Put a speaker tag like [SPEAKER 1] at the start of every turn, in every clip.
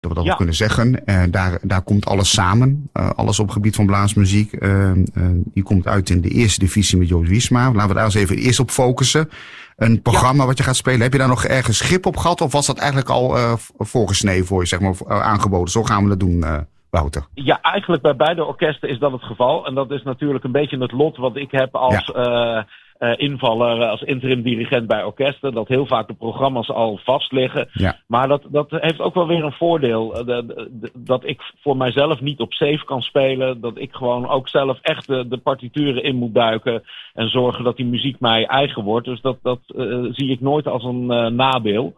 [SPEAKER 1] dat we dat wel kunnen zeggen. Daar komt alles samen. Alles op het gebied van blaasmuziek. Die komt uit in de eerste divisie met Joost Wiersma. Laten we daar eens even eerst op focussen. Een programma wat je gaat spelen. Heb je daar nog ergens grip op gehad? Of was dat eigenlijk al voorgesneden voor je, zeg maar, aangeboden? Zo gaan we dat doen, Wouter.
[SPEAKER 2] Ja, eigenlijk bij beide orkesten is dat het geval. En dat is natuurlijk een beetje het lot wat ik heb als invaller, als interim dirigent bij orkesten. Dat heel vaak de programma's al vast liggen. Ja. Maar dat heeft ook wel weer een voordeel. Dat ik voor mijzelf niet op safe kan spelen. Dat ik gewoon ook zelf echt de partituren in moet duiken. En zorgen dat die muziek mij eigen wordt. Dus dat zie ik nooit als een nadeel.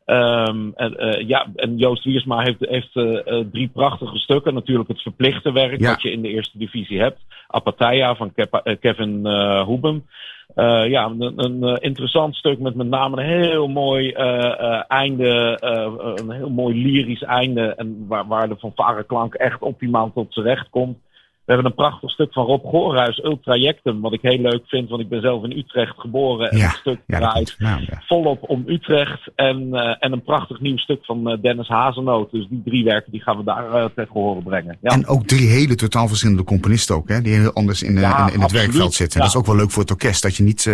[SPEAKER 2] En Joost Wiersma heeft 3 prachtige stukken. Natuurlijk het verplichte werk wat je in de eerste divisie hebt. Apatheia van Kevin Hoeben. Een interessant stuk met name een heel mooi einde. Een heel mooi lyrisch einde. En waar de fanfareklank echt optimaal tot z'n recht komt. We hebben een prachtig stuk van Rob Goorhuis, Ultrajectum, wat ik heel leuk vind, want ik ben zelf in Utrecht geboren. En het stuk draait volop om Utrecht. En een prachtig nieuw stuk van Dennis Hazenoot. Dus die 3 werken die gaan we daar tegen horen brengen. Ja.
[SPEAKER 1] En ook 3 hele totaal verschillende componisten ook, hè, die heel anders in het werkveld zitten. Ja. Dat is ook wel leuk voor het orkest, dat je niet...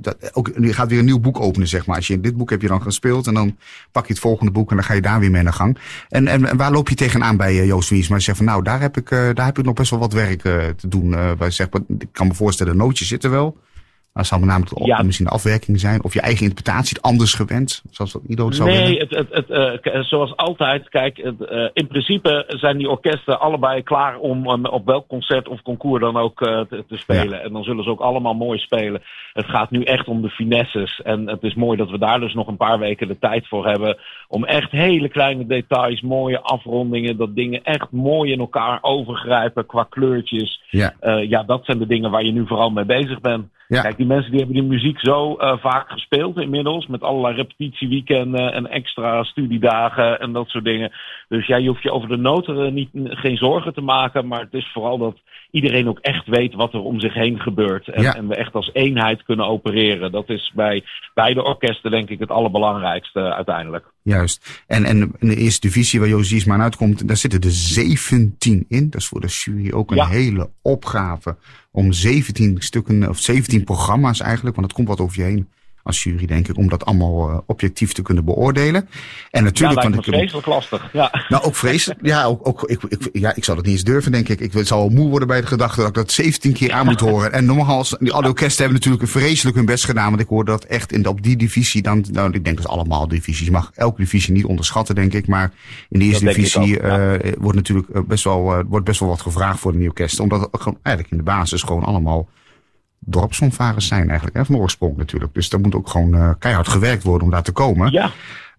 [SPEAKER 1] je gaat weer een nieuw boek openen, zeg maar. Als je dit boek heb je dan gespeeld en dan pak je het volgende boek en dan ga je daar weer mee aan de gang. En waar loop je tegenaan bij Joost Wiersma? Maar je zegt van nou, daar heb ik nog best wel wat werk te doen. Ik kan me voorstellen, nootjes zitten wel. Maar het zal met name misschien de afwerking zijn. Of je eigen interpretatie, het anders gewend. Zoals wat Ido zou willen.
[SPEAKER 2] Nee, zoals altijd. Kijk, in principe zijn die orkesten allebei klaar om op welk concert of concours dan ook te spelen. Ja. En dan zullen ze ook allemaal mooi spelen. Het gaat nu echt om de finesses. En het is mooi dat we daar dus nog een paar weken de tijd voor hebben. Om echt hele kleine details, mooie afrondingen. Dat dingen echt mooi in elkaar overgrijpen qua kleurtjes. Ja, dat zijn de dingen waar je nu vooral mee bezig bent. Ja. Kijk, die mensen die hebben die muziek zo vaak gespeeld inmiddels. Met allerlei repetitieweekenden en extra studiedagen en dat soort dingen. Dus je hoeft je over de noten geen zorgen te maken. Maar het is vooral dat iedereen ook echt weet wat er om zich heen gebeurt. En we echt als eenheid kunnen opereren. Dat is bij beide orkesten denk ik het allerbelangrijkste uiteindelijk.
[SPEAKER 1] Juist. En in de eerste divisie waar Joost Wiersma uitkomt, daar zitten er 17 in. Dat is voor de jury ook een hele opgave. Om 17 stukken, of 17 programma's eigenlijk, want het komt wat over je heen als jury, denk ik, om dat allemaal objectief te kunnen beoordelen. En natuurlijk,
[SPEAKER 2] lijkt me vreselijk lastig. Ja.
[SPEAKER 1] Nou, ook vreselijk. Ja, ik zou dat niet eens durven, denk ik. Ik zou al moe worden bij de gedachte dat ik dat 17 keer aan moet horen. En nogmaals, alle orkesten hebben natuurlijk vreselijk hun best gedaan, want ik hoorde dat echt op die divisie dan, ik denk dat allemaal divisies. Je mag elke divisie niet onderschatten, denk ik, maar in de eerste divisie wordt natuurlijk best wel wat gevraagd voor de nieuwe orkesten, omdat het gewoon eigenlijk in de basis gewoon allemaal dorpsfanfares zijn eigenlijk, hè, van oorsprong natuurlijk. Dus daar moet ook gewoon keihard gewerkt worden om daar te komen.
[SPEAKER 2] Ja.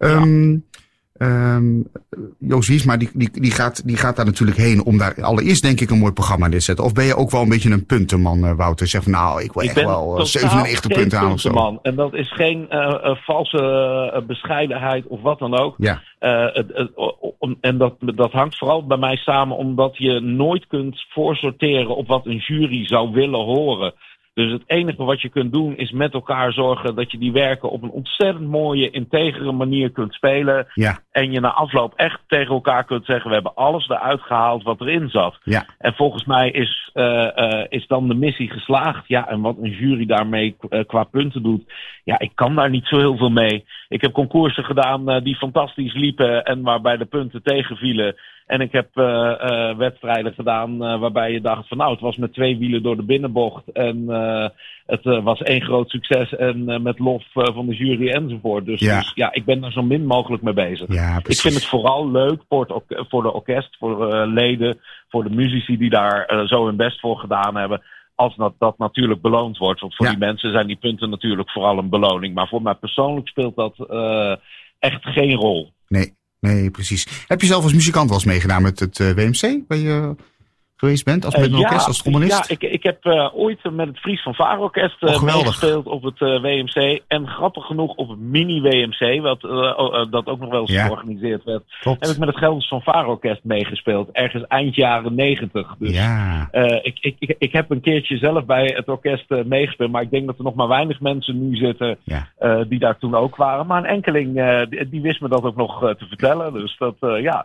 [SPEAKER 1] Joost Wiersma, die gaat daar natuurlijk heen om daar allereerst denk ik een mooi programma in te zetten. Of ben je ook wel een beetje een puntenman, Wouter? Zeg van nou, ik wil echt wel 97 punten aan of zo.
[SPEAKER 2] Man. En dat is geen valse bescheidenheid of wat dan ook. Ja. En dat hangt vooral bij mij samen omdat je nooit kunt voorsorteren op wat een jury zou willen horen. Dus het enige wat je kunt doen is met elkaar zorgen dat je die werken op een ontzettend mooie, integere manier kunt spelen. Ja. En je na afloop echt tegen elkaar kunt zeggen, we hebben alles eruit gehaald wat erin zat. Ja. En volgens mij is dan de missie geslaagd. Ja, en wat een jury daarmee qua punten doet, ja, ik kan daar niet zo heel veel mee. Ik heb concoursen gedaan die fantastisch liepen en waarbij de punten tegenvielen. En ik heb wedstrijden gedaan waarbij je dacht van nou, het was met 2 wielen door de binnenbocht. En het was 1 groot succes en met lof van de jury enzovoort. Dus ja, ik ben daar zo min mogelijk mee bezig. Ja, ik vind het vooral leuk voor de orkest, voor leden, voor de muzici die daar zo hun best voor gedaan hebben. Als dat natuurlijk beloond wordt. Want voor die mensen zijn die punten natuurlijk vooral een beloning. Maar voor mij persoonlijk speelt dat echt geen rol.
[SPEAKER 1] Nee, precies. Heb je zelf als muzikant wel eens meegedaan met het WMC? Waar je geweest bent met een orkest, als trombonist?
[SPEAKER 2] Ja, ik heb ooit met het Fries Fanfare-orkest meegespeeld op het WMC. En grappig genoeg op het mini-WMC, dat ook nog wel eens georganiseerd werd. Klopt. Heb ik met het Gelders Fanfare-orkest meegespeeld. Ergens eind jaren 90. Dus ik heb een keertje zelf bij het orkest meegespeeld. Maar ik denk dat er nog maar weinig mensen nu zitten die daar toen ook waren. Maar een enkeling die wist me dat ook nog te vertellen. Dus dat,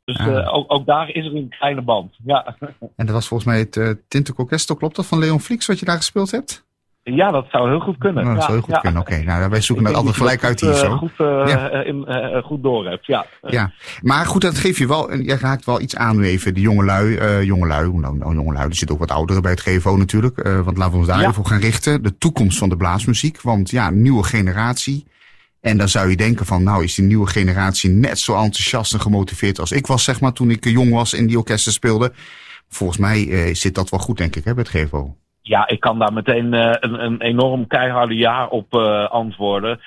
[SPEAKER 2] Dus ook daar is er een kleine band. Ja.
[SPEAKER 1] En dat was volgens mij het Tintic Orkestel, klopt dat, van Leon Flix, wat je daar gespeeld hebt?
[SPEAKER 2] Ja, dat zou heel goed kunnen.
[SPEAKER 1] Nou, dat zou heel goed kunnen, oké. Nou, wij zoeken dat altijd gelijk uit hier zo.
[SPEAKER 2] Goed door hebt, ja.
[SPEAKER 1] Ja, maar goed, dat geeft je wel, je raakt wel iets aan nu even. Die jongelui, er zitten ook wat ouderen bij het GVO natuurlijk. Want laten we ons daar even op gaan richten. De toekomst van de blaasmuziek, want ja, nieuwe generatie. En dan zou je denken van, nou is die nieuwe generatie net zo enthousiast en gemotiveerd als ik was, zeg maar, toen ik jong was en die orkesten speelde. Volgens mij zit dat wel goed, denk ik, hè, bij het GVO.
[SPEAKER 2] Ja, ik kan daar meteen een enorm keiharde ja op antwoorden.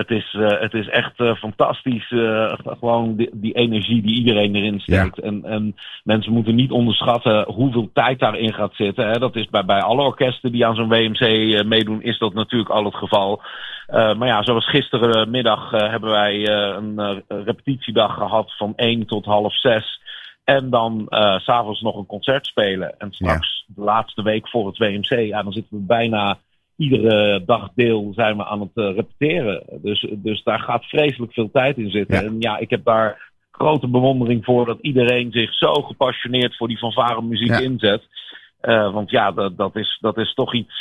[SPEAKER 2] Het is echt fantastisch, gewoon die energie die iedereen erin steekt. Ja. En mensen moeten niet onderschatten hoeveel tijd daarin gaat zitten. Hè. Dat is bij alle orkesten die aan zo'n WMC meedoen, is dat natuurlijk al het geval. Maar ja, zoals gisterenmiddag hebben wij een repetitiedag gehad van 1 tot 5:30. En dan 's avonds nog een concert spelen. En straks, de laatste week voor het WMC, dan zitten we bijna iedere dagdeel zijn we aan het repeteren. Dus daar gaat vreselijk veel tijd in zitten. Ja. En ja, ik heb daar grote bewondering voor dat iedereen zich zo gepassioneerd voor die fanfaremuziek inzet. Want ja, dat is toch iets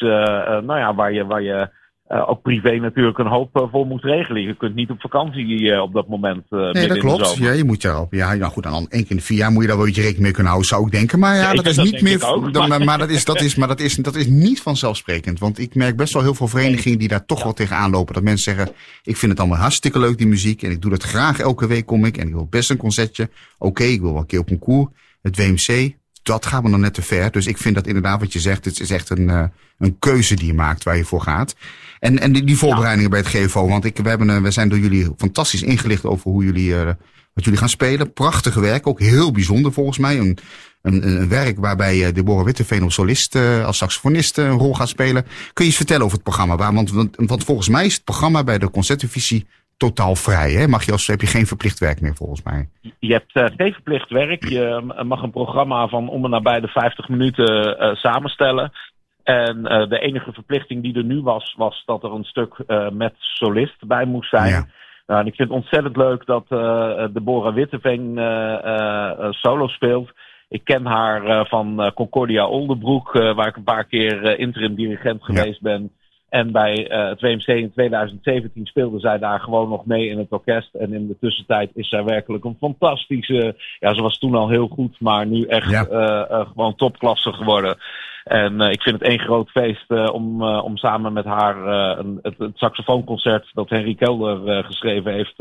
[SPEAKER 2] waar je ook privé natuurlijk een hoop voor moet regelen. Je kunt niet op vakantie op dat moment.
[SPEAKER 1] Nee, dat klopt. Ja, je moet daarop. Ja, nou goed, dan 1 keer in de 4 jaar moet je daar wel een beetje rekening mee kunnen houden, zou ik denken. Maar ja, dat is niet meer. Maar dat is niet vanzelfsprekend. Want ik merk best wel heel veel verenigingen die daar toch wel tegenaan lopen. Dat mensen zeggen, ik vind het allemaal hartstikke leuk, die muziek. En ik doe dat graag elke week, kom ik. En ik wil best een concertje. Oké, ik wil wel een keer op concours. Het WMC, dat gaat me dan net te ver. Dus ik vind dat inderdaad wat je zegt, het is echt een keuze die je maakt waar je voor gaat. En die voorbereidingen bij het GVO, want we zijn door jullie fantastisch ingelicht over hoe wat jullie gaan spelen. Prachtige werk, ook heel bijzonder volgens mij. Een werk waarbij Deborah Witteveen als solist, als saxofonist een rol gaat spelen. Kun je eens vertellen over het programma? Want volgens mij is het programma bij de concertdivisie totaal vrij. Hè? Heb je geen verplicht werk meer volgens mij?
[SPEAKER 2] Je hebt geen verplicht werk. Je mag een programma van om en nabij de 50 minuten samenstellen. En de enige verplichting die er nu was dat er een stuk met solist bij moest zijn. Ja. En ik vind het ontzettend leuk dat Deborah Witteveen solo speelt. Ik ken haar van Concordia Oldenbroek, waar ik een paar keer interim dirigent geweest ben. En bij het WMC in 2017 speelde zij daar gewoon nog mee in het orkest. En in de tussentijd is zij werkelijk een fantastische... Ja, ze was toen al heel goed, maar nu echt gewoon topklasse geworden. En ik vind het één groot feest om samen met haar het saxofoonconcert dat Henry Kelder geschreven heeft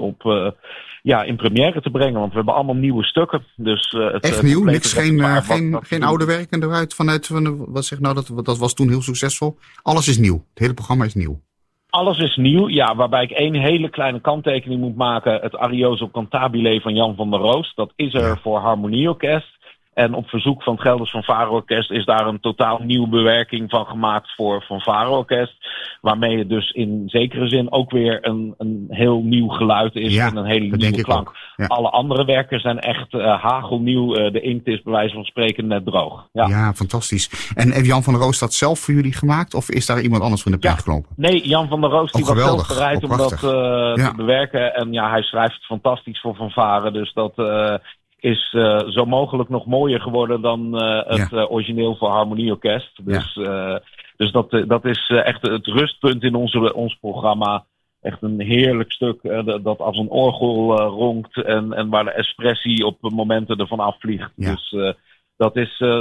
[SPEAKER 2] in première te brengen. Want we hebben allemaal nieuwe stukken. Dus,
[SPEAKER 1] echt nieuw? Niks, geen oude werken eruit vanuit... Wat zeg nou, dat was toen heel succesvol. Alles is nieuw. Het hele programma is nieuw.
[SPEAKER 2] Alles is nieuw, ja, waarbij ik 1 hele kleine kanttekening moet maken. Het Arioso Cantabile van Jan van der Roos. Dat is er voor Harmonieorkest. En op verzoek van het Gelders Fanfareorkest is daar een totaal nieuwe bewerking van gemaakt voor Fanfareorkest. Waarmee het dus in zekere zin ook weer een heel nieuw geluid is en een hele nieuwe klank. Ja. Alle andere werken zijn echt hagelnieuw. De inkt is bij wijze van spreken net droog.
[SPEAKER 1] Ja, fantastisch. En heeft Jan van der Roos dat zelf voor jullie gemaakt? Of is daar iemand anders van de pen gelopen?
[SPEAKER 2] Nee, Jan van der Roos die was zelf bereid om dat te bewerken. En ja, hij schrijft fantastisch voor fanfare. Dus dat... is zo mogelijk nog mooier geworden dan het origineel voor Harmonieorkest. Dus dat is echt het rustpunt in ons programma. Echt een heerlijk stuk dat als een orgel ronkt en waar de expressie op momenten ervan afvliegt. Ja. Dus dat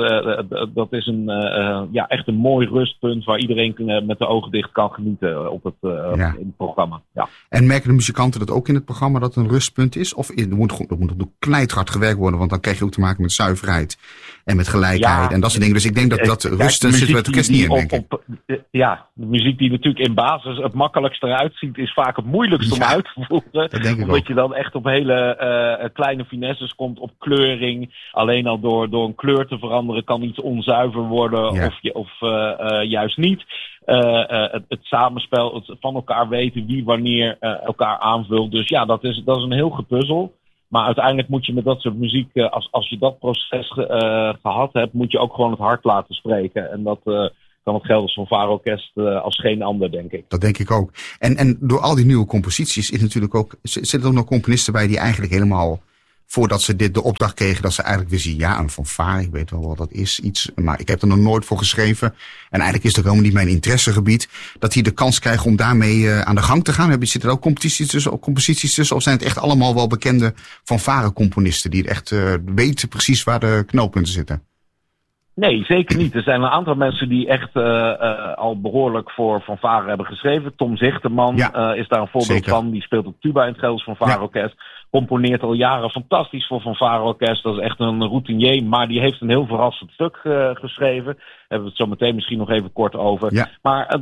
[SPEAKER 2] is echt een mooi rustpunt waar iedereen met de ogen dicht kan genieten op in het programma. Ja.
[SPEAKER 1] En merken de muzikanten dat ook in het programma dat een rustpunt is? Of er moet ook knijthard gewerkt worden, want dan krijg je ook te maken met zuiverheid en met gelijkheid en dat soort dingen. Dus ik denk dat rust zit bij het orkest niet in, denk ik.
[SPEAKER 2] De muziek die natuurlijk in basis het makkelijkst eruit ziet, is vaak het moeilijkst om uit te voeren. Omdat je dan echt op hele kleine finesses komt, op kleuring. Alleen al door een kleur te veranderen kan iets onzuiver worden of juist niet. Het samenspel, het van elkaar weten wie wanneer elkaar aanvult. Dus ja, dat is een heel gepuzzel. Maar uiteindelijk moet je met dat soort muziek, als je dat proces gehad hebt, moet je ook gewoon het hart laten spreken. En dat kan het Gelders Fanfareorkest als geen ander, denk ik.
[SPEAKER 1] Dat denk ik ook. En door al die nieuwe composities zitten er ook nog componisten bij die eigenlijk helemaal voordat ze de opdracht kregen, dat ze eigenlijk weer zien, ja, een fanfare, ik weet wel wat dat is, iets, maar ik heb er nog nooit voor geschreven. En eigenlijk is het ook helemaal niet mijn interessegebied, dat die de kans krijgen om daarmee aan de gang te gaan. Zitten er ook composities tussen, of zijn het echt allemaal wel bekende fanfare-componisten die echt weten precies waar de knooppunten zitten?
[SPEAKER 2] Nee, zeker niet. Er zijn een aantal mensen die echt al behoorlijk voor fanfare hebben geschreven. Tom Zichterman is daar een voorbeeld van. Die speelt op tuba in het Gelderse Fanfareorkest. Componeert al jaren fantastisch voor Fanfareorkest. Dat is echt een routinier, maar die heeft een heel verrassend stuk geschreven. Daar hebben we het zo meteen misschien nog even kort over. Ja. Maar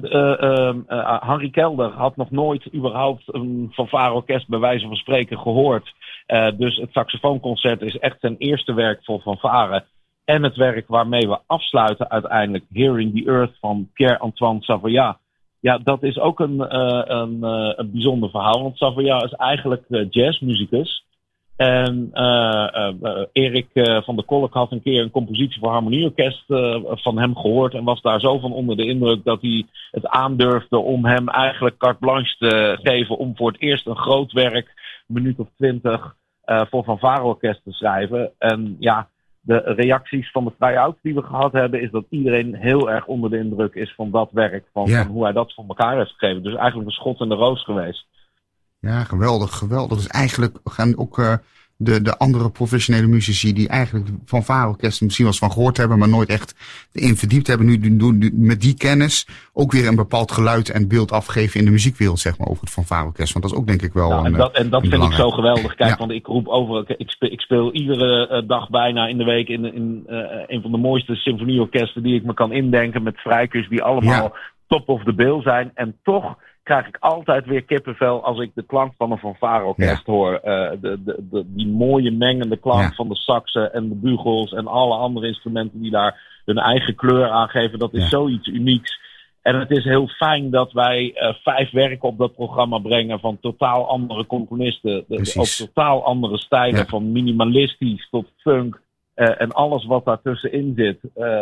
[SPEAKER 2] Henry Kelder had nog nooit überhaupt een Fanfareorkest bij wijze van spreken gehoord. Dus het saxofoonconcert is echt zijn eerste werk voor fanfare. En het werk waarmee we afsluiten uiteindelijk, Hearing the Earth van Pierre-Antoine Savoyat. Ja, dat is ook een bijzonder verhaal. Want Savoyat is eigenlijk jazzmuzikus. En Erik van der Kolk had een keer een compositie voor harmonieorkest van hem gehoord. En was daar zo van onder de indruk dat hij het aandurfde om hem eigenlijk carte blanche te geven. Om voor het eerst een groot werk, een minuut of 20, voor Fanfareorkest te schrijven. En ja, de reacties van de try-outs die we gehad hebben, is dat iedereen heel erg onder de indruk is van dat werk. Van hoe hij dat voor elkaar heeft gegeven. Dus eigenlijk een schot in de roos geweest. Ja,
[SPEAKER 1] geweldig. Dus eigenlijk gaan ook de andere professionele muzici die eigenlijk van fanfareorkesten misschien wel eens van gehoord hebben, maar nooit echt erin verdiept hebben, nu doen met die kennis ook weer een bepaald geluid en beeld afgeven in de muziekwereld, zeg maar, over het fanfareorkest. Want dat is ook denk ik wel
[SPEAKER 2] en dat vind ik zo geweldig. Kijk, want ik roep over, ik speel iedere dag bijna in de week in een van de mooiste symfonieorkesten die ik me kan indenken, met vrijkers die allemaal top of the bill zijn. En toch krijg ik altijd weer kippenvel als ik de klank van een fanfareorkest hoor. Die mooie mengende klank van de saxen en de bugels en alle andere instrumenten die daar hun eigen kleur aangeven. Dat is zoiets unieks. En het is heel fijn dat wij 5 werken op dat programma brengen van totaal andere componisten. Op totaal andere stijlen, van minimalistisch tot funk en alles wat daartussenin zit.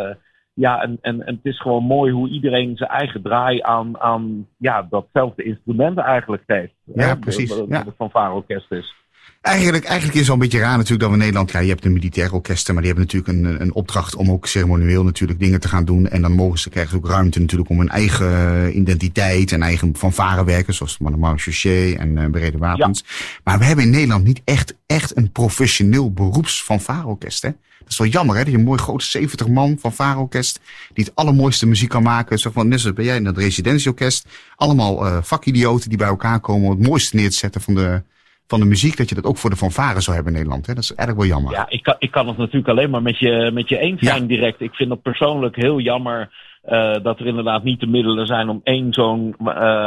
[SPEAKER 2] En het is gewoon mooi hoe iedereen zijn eigen draai aan datzelfde instrument eigenlijk geeft.
[SPEAKER 1] Ja, precies.
[SPEAKER 2] Dat het fanfareorkest is.
[SPEAKER 1] Eigenlijk is het wel een beetje raar natuurlijk dat we in Nederland, je hebt een militair orkesten, maar die hebben natuurlijk een opdracht om ook ceremonieel natuurlijk dingen te gaan doen. En dan krijgen ze ook ruimte natuurlijk om hun eigen identiteit en eigen fanfarewerken, zoals de Marechaussee en Bereden Wapens. Ja. Maar we hebben in Nederland niet echt een professioneel beroeps fanfareorkest, hè? Dat is wel jammer, hè? Dat je een mooi groot 70 man fanfareorkest die het allermooiste muziek kan maken. Zeg van, net ben jij in het residentieorkest. Allemaal vakidioten die bij elkaar komen om het mooiste neer te zetten van de muziek, dat je dat ook voor de fanfare zou hebben in Nederland. Hè? Dat is eigenlijk wel jammer.
[SPEAKER 2] Ja, ik kan het natuurlijk alleen maar met je eens zijn direct. Ik vind het persoonlijk heel jammer dat er inderdaad niet de middelen zijn om één zo'n,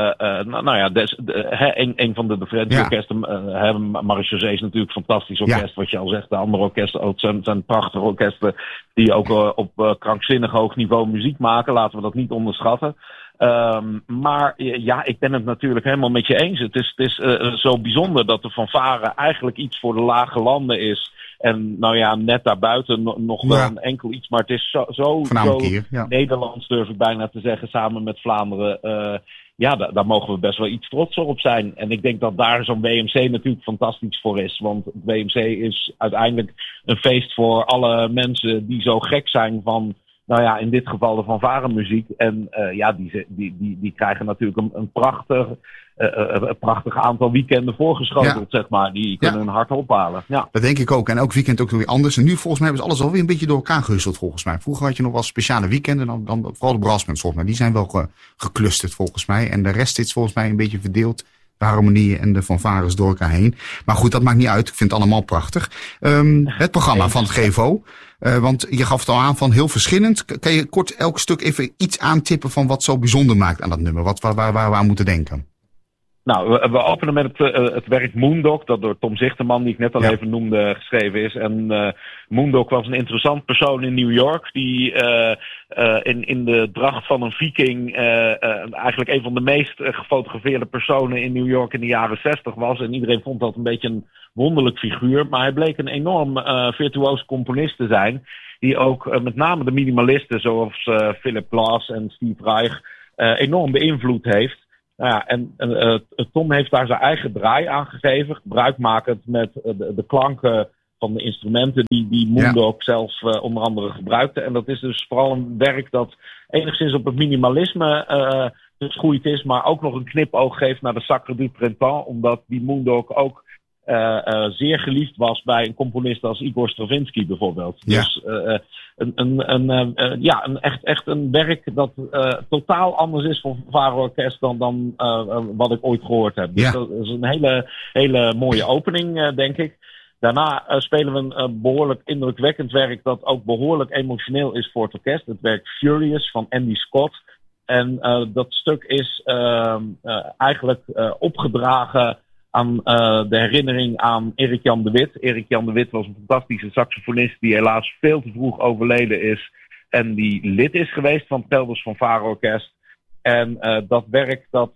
[SPEAKER 2] een van de French orkesten, Marechaussee is natuurlijk een fantastisch orkest, wat je al zegt. De andere orkesten ook zijn prachtige orkesten die ook op krankzinnig hoog niveau muziek maken. Laten we dat niet onderschatten. Maar ik ben het natuurlijk helemaal met je eens. Het is zo bijzonder dat de fanfare eigenlijk iets voor de lage landen is. En net daarbuiten nog wel een enkel iets. Maar het is zo Nederlands, durf ik bijna te zeggen, samen met Vlaanderen. Daar mogen we best wel iets trotser op zijn. En ik denk dat daar zo'n WMC natuurlijk fantastisch voor is. Want het WMC is uiteindelijk een feest voor alle mensen die zo gek zijn van, in dit geval de fanfaremuziek. En die krijgen natuurlijk een prachtig aantal weekenden voorgeschoteld, zeg maar. Die kunnen hun hart ophalen. Ja.
[SPEAKER 1] Dat denk ik ook. En elk weekend ook weer anders. En nu volgens mij hebben ze alles alweer een beetje door elkaar gehusteld, volgens mij. Vroeger had je nog wel speciale weekenden, dan vooral de brassbands, volgens mij. Die zijn wel geclusterd, volgens mij. En de rest zit volgens mij een beetje verdeeld, de harmonieën en de fanfares door elkaar heen. Maar goed, dat maakt niet uit. Ik vind het allemaal prachtig. Het programma van het GVO. Want je gaf het al aan van heel verschillend. Kan je kort elk stuk even iets aantippen van wat zo bijzonder maakt aan dat nummer? Waar we aan moeten denken?
[SPEAKER 2] Nou, we openen met het werk Moondog, dat door Tom Zichterman, die ik net al even noemde, geschreven is. En Moondog was een interessant persoon in New York, die in de dracht van een viking eigenlijk een van de meest gefotografeerde personen in New York in de jaren 60 was. En iedereen vond dat een beetje een wonderlijk figuur. Maar hij bleek een enorm virtuoos componist te zijn, die ook met name de minimalisten zoals Philip Glass en Steve Reich enorm beïnvloed heeft. En Tom heeft daar zijn eigen draai aan gegeven, gebruikmakend met de klanken van de instrumenten die Moondog zelf onder andere gebruikte. En dat is dus vooral een werk dat enigszins op het minimalisme geschoeid is, maar ook nog een knipoog geeft naar de Sacre du Printemps, omdat die Moondog ook zeer geliefd was bij een componist als Igor Stravinsky bijvoorbeeld.
[SPEAKER 1] Ja.
[SPEAKER 2] Dus echt een werk dat totaal anders is voor fanfare-orkest dan wat ik ooit gehoord heb. Dus dat is een hele mooie opening, denk ik. Daarna spelen we een behoorlijk indrukwekkend werk dat ook behoorlijk emotioneel is voor het orkest. Het werk Furious van Andy Scott. En dat stuk is eigenlijk opgedragen aan de herinnering aan Erik-Jan de Wit. Erik-Jan de Wit was een fantastische saxofonist die helaas veel te vroeg overleden is. En die lid is geweest van het Telders Fanfare-orkest. En dat werk dat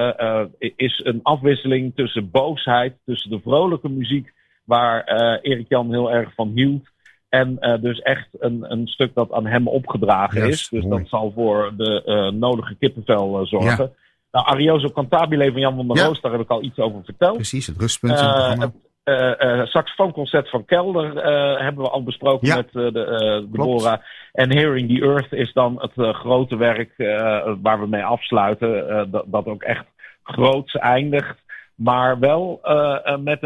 [SPEAKER 2] is een afwisseling tussen boosheid, tussen de vrolijke muziek waar Erik-Jan heel erg van hield. En dus echt een stuk dat aan hem opgedragen is. Dus mooi. Dat zal voor de nodige kippenvel zorgen. Ja. Nou, Arioso Cantabile van Jan van der Roos, daar heb ik al iets over verteld.
[SPEAKER 1] Precies, het rustpunt in het programma.
[SPEAKER 2] Saxofoonconcert van Kelder hebben we al besproken met Deborah. En Hearing the Earth is dan het grote werk waar we mee afsluiten. Dat ook echt groots eindigt. Maar wel met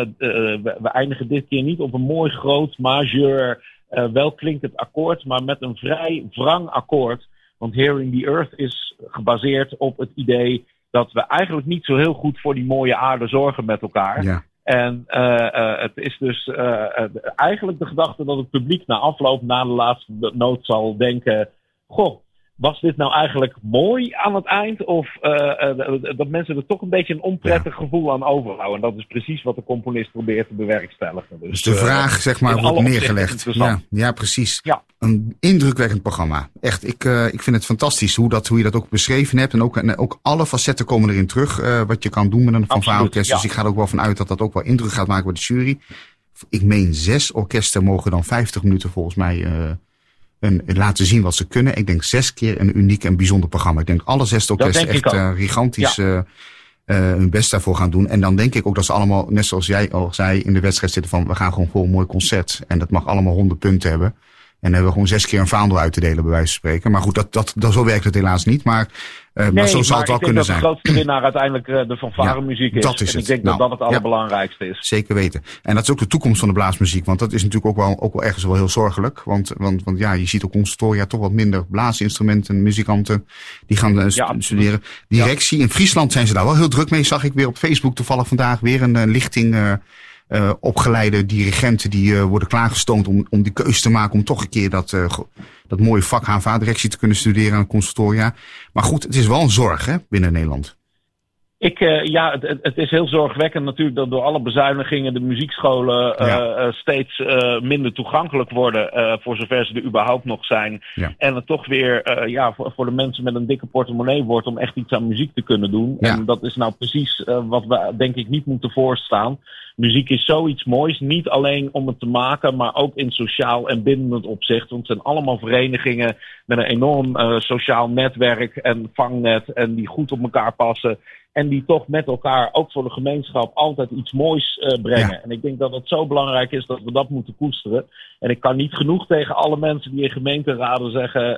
[SPEAKER 2] we eindigen dit keer niet op een mooi groot majeur. Wel klinkt het akkoord, maar met een vrij wrang akkoord. Want Hearing the Earth is gebaseerd op het idee dat we eigenlijk niet zo heel goed voor die mooie aarde zorgen met elkaar. Ja. En het is dus eigenlijk de gedachte dat het publiek na afloop, na de laatste noot zal denken, goh, was dit nou eigenlijk mooi aan het eind? Of dat mensen er toch een beetje een onprettig gevoel aan overhouden. En dat is precies wat de componist probeert te bewerkstelligen.
[SPEAKER 1] Dus de vraag, zeg maar, wordt neergelegd. Ja, precies. Ja. Een indrukwekkend programma. Echt, ik vind het fantastisch hoe je dat ook beschreven hebt. En ook alle facetten komen erin terug. Wat je kan doen met een fanfare-orkest. Dus ik ga er ook wel van uit dat dat ook wel indruk gaat maken bij de jury. Ik meen 6 orkesten mogen dan 50 minuten volgens mij laten zien wat ze kunnen. Ik denk 6 keer een uniek en bijzonder programma. Ik denk alle 6 orkesten echt gigantisch hun best daarvoor gaan doen. En dan denk ik ook dat ze allemaal, net zoals jij al zei, in de wedstrijd zitten van, we gaan gewoon voor een mooi concert. En dat mag allemaal 100 punten hebben. En dan hebben we gewoon 6 keer een vaandel uit te delen, bij wijze van spreken. Maar goed, zo werkt het helaas niet. Maar zo zou het wel kunnen zijn.
[SPEAKER 2] Ik denk dat de grootste winnaar uiteindelijk de fanfare-muziek is.
[SPEAKER 1] Dat is
[SPEAKER 2] en ik denk dat het allerbelangrijkste is.
[SPEAKER 1] Zeker weten. En dat is ook de toekomst van de blaasmuziek. Want dat is natuurlijk ook wel ergens wel heel zorgelijk. Want je ziet ook conservatoria toch wat minder blaasinstrumenten, muzikanten die gaan studeren. Directie. In Friesland zijn ze daar wel heel druk mee. Zag ik weer op Facebook toevallig vandaag weer een lichting opgeleide dirigenten die worden klaargestoomd om die keuze te maken om toch een keer dat mooie vak HVA-directie te kunnen studeren aan het conservatoria. Maar goed, het is wel een zorg binnen Nederland. Het is heel zorgwekkend natuurlijk dat door alle bezuinigingen de muziekscholen steeds minder toegankelijk worden, voor zover ze er überhaupt nog zijn. Ja. En het toch weer voor de mensen met een dikke portemonnee wordt om echt iets aan muziek te kunnen doen. Ja. En dat is nou precies wat we denk ik niet moeten voorstaan. Muziek is zoiets moois, niet alleen om het te maken, maar ook in sociaal en bindend opzicht. Want het zijn allemaal verenigingen met een enorm sociaal netwerk en vangnet en die goed op elkaar passen. En die toch met elkaar, ook voor de gemeenschap, altijd iets moois brengen. Ja. En ik denk dat het zo belangrijk is dat we dat moeten koesteren. En ik kan niet genoeg tegen alle mensen die in gemeenteraden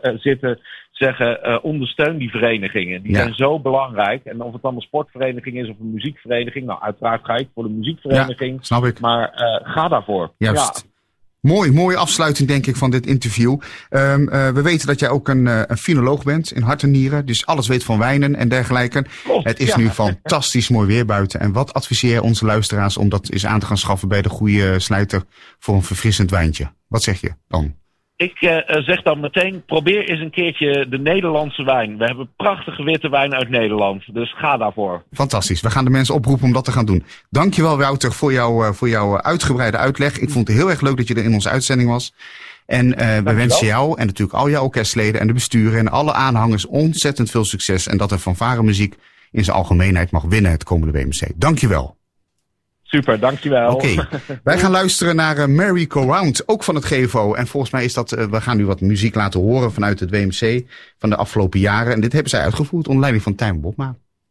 [SPEAKER 1] zeggen, ondersteun die verenigingen. Die zijn zo belangrijk. En of het dan een sportvereniging is of een muziekvereniging. Nou, uiteraard ga ik voor de muziekvereniging. Ja, snap ik.
[SPEAKER 2] Maar ga daarvoor.
[SPEAKER 1] Juist. Ja. Mooie afsluiting denk ik van dit interview. We weten dat jij ook een finoloog bent in hart en nieren. Dus alles weet van wijnen en dergelijke. Het is nu fantastisch mooi weer buiten. En wat adviseer je onze luisteraars om dat eens aan te gaan schaffen bij de goede sluiter voor een verfrissend wijntje? Wat zeg je dan?
[SPEAKER 2] Ik zeg dan meteen, probeer eens een keertje de Nederlandse wijn. We hebben prachtige witte wijn uit Nederland, dus ga daarvoor.
[SPEAKER 1] Fantastisch, we gaan de mensen oproepen om dat te gaan doen. Dankjewel Wouter voor jouw uitgebreide uitleg. Ik vond het heel erg leuk dat je er in onze uitzending was. En we wensen jou en natuurlijk al jouw orkestleden en de besturen en alle aanhangers ontzettend veel succes. En dat de fanfaremuziek in zijn algemeenheid mag winnen het komende WMC. Dankjewel.
[SPEAKER 2] Super, dankjewel.
[SPEAKER 1] Oké, wij gaan luisteren naar Merry Go Round, ook van het GVO. En volgens mij is dat, we gaan nu wat muziek laten horen vanuit het WMC van de afgelopen jaren. En dit hebben zij uitgevoerd onder leiding van Tijmen Botma.